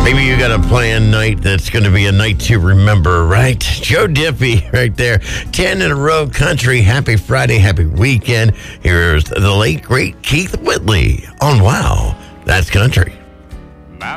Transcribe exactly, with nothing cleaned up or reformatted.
Maybe you got a planned night that's going to be a night to remember, right? Joe Diffie right there. ten in a row country. Happy Friday, happy weekend. Here's the late, great Keith Whitley on Wow, That's Country.